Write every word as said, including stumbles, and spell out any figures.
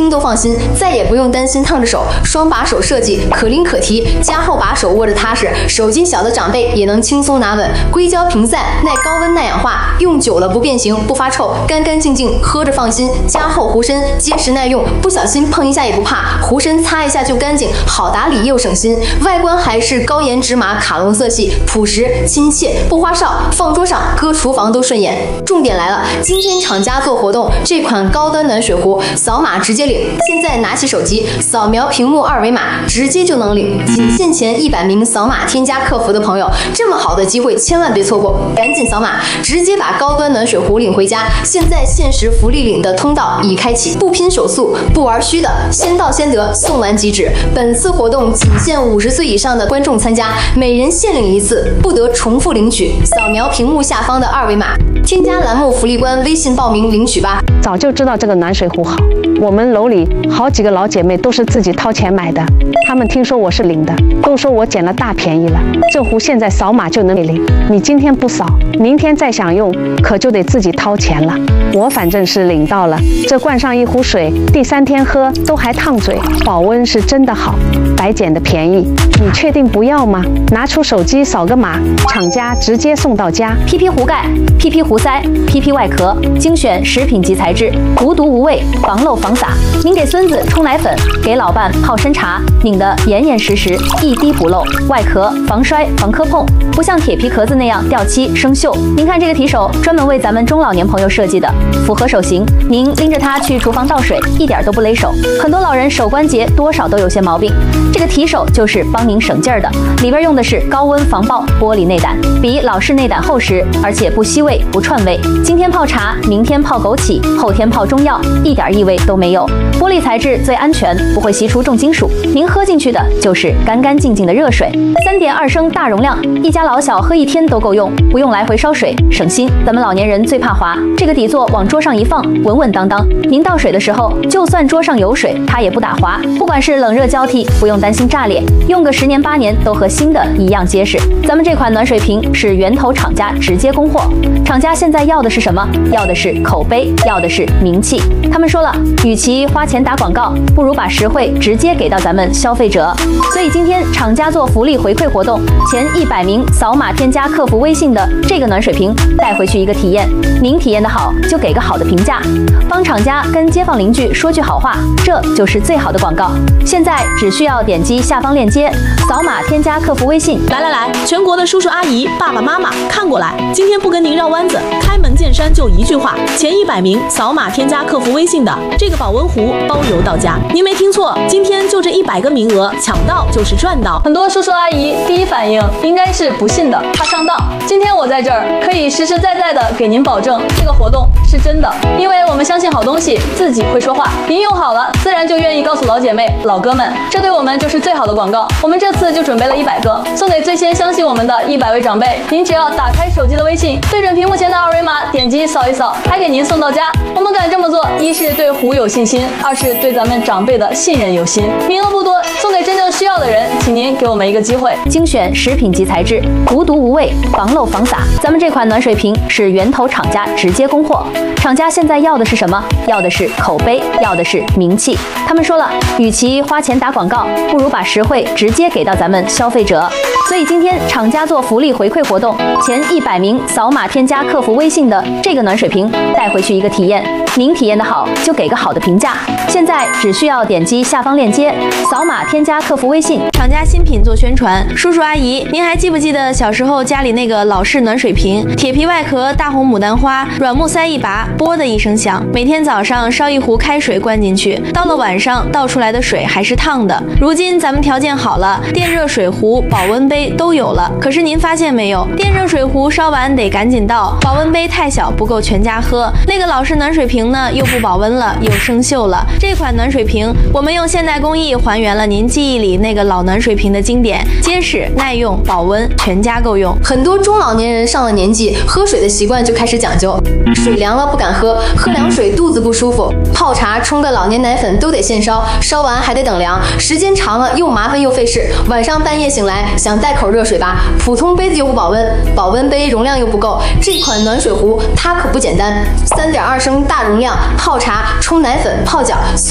听都放心，再也不用担心烫着手。双把手设计，可拎可提，加厚把手握着踏实，手劲小的长辈也能轻松拿稳。硅胶屏散，耐高温耐氧化，用久了不变形不发臭，干干净净喝着放心。加厚壶身，结实耐用，不小心碰一下也不怕，壶身擦一下就干净，好打理又省心。外观还是高颜芝麻卡龙色系，朴实亲切，不花哨，放桌上搁厨房都顺眼。重点来了，今天厂家做活动，这款高端暖水壶扫码直接领。现在拿起手机扫描屏幕二维码，直接就能领。仅限前一百名扫码添加客服的朋友，这么好的机会千万别错过，赶紧扫码，直接把高端暖水壶领回家。现在限时福利领的通道已开启，不拼手速，不玩虚的，先到先得，送完即止。本次活动仅限五十岁以上的观众参加，每人限领一次，不得重复领取。扫描屏幕下方的二维码，添加栏目福利官微信报名领取吧。 早就知道这个暖水壶好，我们楼里好几个老姐妹都是自己掏钱买的，她们听说我是领的，都说我捡了大便宜了。这壶现在扫码就能领，你今天不扫，明天再想用，可就得自己掏钱了。我反正是领到了，这灌上一壶水，第三天喝都还烫嘴，保温是真的好，白捡的便宜。你确定不要吗？拿出手机扫个码，厂家直接送到家。 P P 壶盖、P P 壶塞、P P 外壳，精选食品级材质，无毒无味，防漏防洒。您给孙子冲奶粉，给老伴泡参茶，拧得严严实实，一滴不漏。外壳防摔防磕碰，不像铁皮壳子那样掉漆生锈。您看这个提手，专门为咱们中老年朋友设计的，符合手型。您拎着它去厨房倒水，一点都不勒手。很多老人手关节多少都有些毛病，这个提手就是帮您省劲儿的。里边用的是高温防爆玻璃内胆，比老式内胆厚实，而且不吸味不串味。今天泡茶，明天泡枸杞，后天泡中药，一点异味都没有。玻璃材质最安全，不会析出重金属。您喝进去的就是干干净净的热水。三点二升大容量，一家老小喝一天都够用，不用来回烧水，省心。咱们老年人最怕滑，这个底座往桌上一放，稳稳当当。您倒水的时候，就算桌上有水，它也不打滑。不管是冷热交替，不用担心炸裂，用个十年八年都和新的一样结实。咱们这款暖水瓶是源头厂家直接供货，厂家现在要的是什么？要的是口碑，要的是名气。他们说了，与其花钱打广告，不如把实惠直接给到咱们消费者。所以今天厂家做福利回馈活动，前一百名扫码添加客服微信的这个暖水瓶带回去一个体验。您体验的好，就给个好的评价，帮厂家跟街坊邻居说句好话，这就是最好的广告。现在只需要点击下方链接，扫码添加客服微信。 来来来，全国的叔叔阿姨、爸爸妈妈看过来，今天不跟您绕弯子，开门见山就一句话：前一百名扫码添加客服微信的这个保温壶包邮到家。您没听错，今天就这一百个名额，抢到就是赚到。 很多叔叔阿姨第一反应应该是不信的，怕上当。今天我在这儿可以实实在在的给您保证，这个活动是真的，因为我们相信好东西自己会说话，您用好了，自然就愿意告诉老姐妹、老哥们，这对我们就是最好的广告。我们这次就准备了一百个，送给最先相信我们的一百位长辈。您只要打开手机的微信，对准屏幕前的二维码，点击扫一扫，还给您送到家。我们敢这么做，一是对壶有信心，二是对咱们长辈的信任有心。名额不多，送给真正需要的人，请您给我们一个机会。 精选食品级材质，无毒无味，防漏防洒。咱们这款暖水瓶是源头厂家直接供货，厂家现在要的是什么？要的是口碑，要的是名气。他们说了，与其花钱打广告，不如把实惠直接给到咱们消费者。所以今天厂家做福利回馈活动，前一百名扫码添加客服微信的这个暖水瓶带回去一个体验。您体验的好，就给个好的评价。现在只需要点击下方链接，扫码添加客服微信。 厂家新品做宣传，叔叔阿姨，您还记不记得小时候家里那个老式暖水瓶，铁皮外壳，大红牡丹花，软木塞一拔，啵的一声响。每天早上烧一壶开水灌进去，到了晚上倒出来的水还是烫的。如今咱们条件好了，电热水壶、保温杯都有了。可是您发现没有，电热水壶烧完得赶紧倒，保温杯太小不够全家喝。那个老式暖水瓶呢，又不保温了，又生锈了。这款暖水瓶，我们用现代工艺还原了您记忆里那个老暖水瓶的经典，结实耐用，保温，全家够用。 很多中老年人上了年纪，喝水的习惯就开始讲究，水凉了不敢喝，喝凉水肚子不舒服，泡茶冲个老年奶粉都得现烧，烧完还得等凉，时间长了又麻烦又费事。晚上半夜醒来想带口热水吧，普通杯子又不保温，保温杯容量又不够，这款暖水壶它可不简单，三点二升大容量，泡茶、冲奶粉、泡脚。